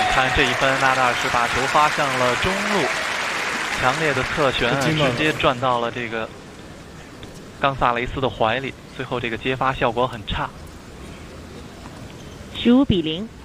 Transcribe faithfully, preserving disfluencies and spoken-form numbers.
看这一分，纳达尔是把球发向了中路，强烈的侧旋，直接转到了这个冈萨雷斯的怀里，最后这个接发效果很差。 十五比零。